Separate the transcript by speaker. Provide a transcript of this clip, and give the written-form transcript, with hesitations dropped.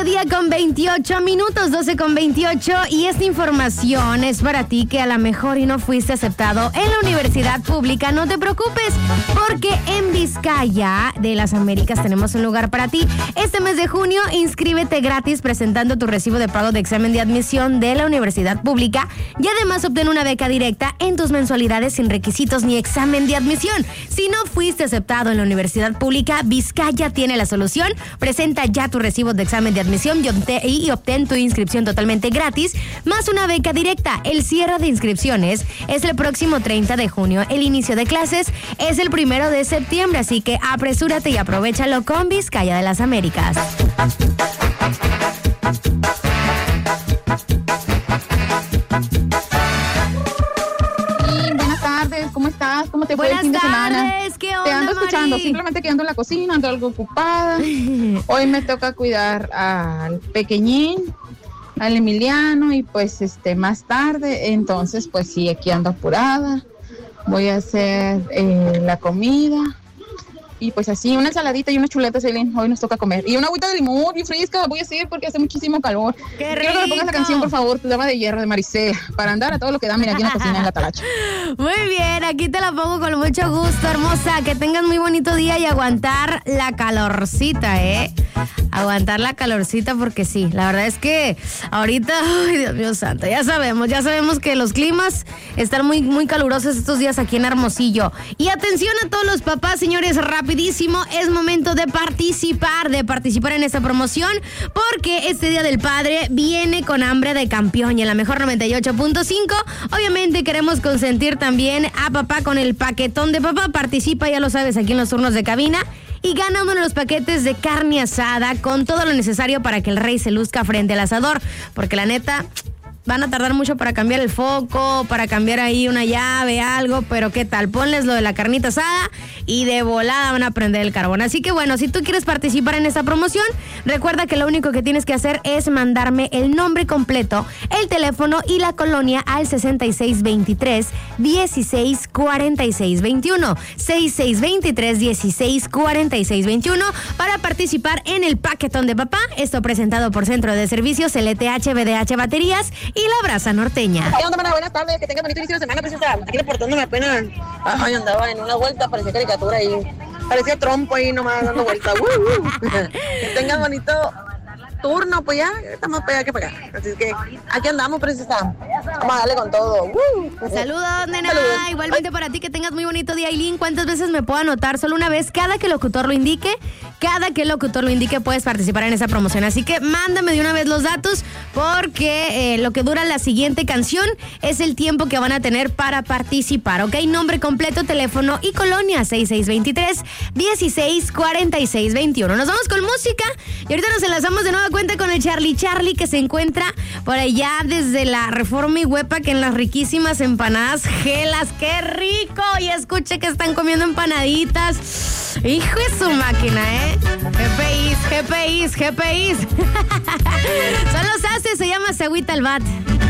Speaker 1: mediodía con 28 minutos, 12 con 28, y esta información es para ti que a lo mejor y no fuiste aceptado en la universidad pública. No te preocupes, porque en Vizcaya de las Américas tenemos un lugar para ti. Este mes de junio, inscríbete gratis presentando tu recibo de pago de examen de admisión de la universidad pública y además obtén una beca directa en tus mensualidades sin requisitos ni examen de admisión. Si no fuiste aceptado en la universidad pública, Vizcaya tiene la solución. Presenta ya tu recibo de examen de admisión y obtén tu inscripción totalmente gratis, más una beca directa. El cierre de inscripciones es el próximo 30 de junio. El inicio de clases es el 1 de septiembre, así que apresúrate y aprovéchalo con Vizcaya de las Américas.
Speaker 2: ¿Cómo estás? ¿Cómo te fue el fin de semana?
Speaker 1: Buenas tardes, ¿qué onda,
Speaker 2: te ando escuchando,
Speaker 1: Mari?
Speaker 2: simplemente quedando en la cocina, ando algo ocupada. Hoy me toca cuidar al pequeñín, al Emiliano, y pues más tarde, entonces pues sí, aquí ando apurada. Voy a hacer la comida. Y pues así, una ensaladita y unas chuletas, Eileen, hoy nos toca comer. Y una agüita de limón y fresca, voy a hacer porque hace muchísimo calor.
Speaker 1: ¡Qué rico!
Speaker 2: Quiero que le pongas la canción, por favor, Tu Dama de Hierro, de Maricela, para andar a todo lo que da, mira, aquí en la cocina, en la talacha.
Speaker 1: Muy bien, aquí te la pongo con mucho gusto, hermosa. Que tengas muy bonito día y aguantar la calorcita, ¿eh? Aguantar la calorcita, porque sí, la verdad es que ahorita, ay, Dios mío santo, ya sabemos que los climas están muy, muy calurosos estos días aquí en Hermosillo. Y atención a todos los papás, señores, rapidísimo, es momento de participar en esta promoción, porque este Día del Padre viene con hambre de campeón y en la mejor 98.5, obviamente queremos consentir también a papá con el paquetón de papá. Participa, ya lo sabes, aquí en los turnos de cabina. Y gana uno de los paquetes de carne asada con todo lo necesario para que el rey se luzca frente al asador. Porque la neta, van a tardar mucho para cambiar el foco, para cambiar ahí una llave, algo. Pero ¿qué tal? Ponles lo de la carnita asada y de volada van a prender el carbón. Así que bueno, si tú quieres participar en esta promoción, recuerda que lo único que tienes que hacer es mandarme el nombre completo, el teléfono y la colonia al 6623-164621. 6623-164621 para participar en el paquetón de papá. Esto presentado por Centro de Servicios LTH BDH Baterías y La Brasa Norteña.
Speaker 3: ¿Qué onda, mana? Buenas tardes, que tengan bonito inicio de semana, preciosa. Aquí reportándome apenas. Ay, andaba en una vuelta, parecía caricatura ahí. Parecía trompo ahí nomás dando vuelta. Que tengan bonito turno, pues ya estamos para allá que para acá. Así es que aquí andamos, preciosa. Vamos a darle con todo.
Speaker 1: Saludos, nena.
Speaker 3: Saludos.
Speaker 1: Igualmente para ti, que tengas muy bonito día, Aileen. ¿Cuántas veces me puedo anotar? Solo una vez, cada que el locutor lo indique. Cada que el locutor lo indique, puedes participar en esa promoción. Así que mándame de una vez los datos, porque lo que dura la siguiente canción es el tiempo que van a tener para participar, ¿ok? Nombre completo, teléfono y colonia 6623-164621. Nos vamos con música y ahorita nos enlazamos de nueva cuenta con el Charlie, que se encuentra por allá desde la Reforma y Huepa, que en las riquísimas empanadas Gelas. ¡Qué rico! Y escuche que están comiendo empanaditas. Hijo de su máquina, ¿eh? GPIs. Son los haces, se llama Se Agüita el Bat.